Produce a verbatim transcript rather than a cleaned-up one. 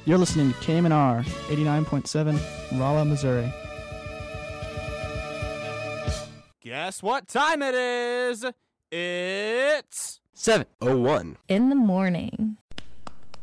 You're listening to K M N R eighty-nine point seven, Rolla, Missouri. Guess what time it is? It's seven oh one in the morning.